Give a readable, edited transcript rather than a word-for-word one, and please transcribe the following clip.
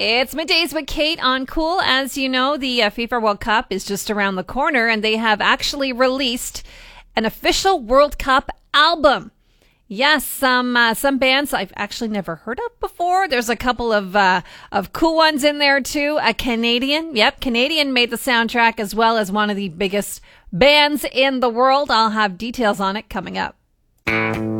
It's Middays with Kate on Cool. As you know, the FIFA World Cup is just around the corner, and they have actually released an official World Cup album. Yes, some bands I've actually never heard of before. There's a couple of cool ones in there too. A Canadian, Canadian made the soundtrack, as well as one of the biggest bands in the world. I'll have details on it coming up.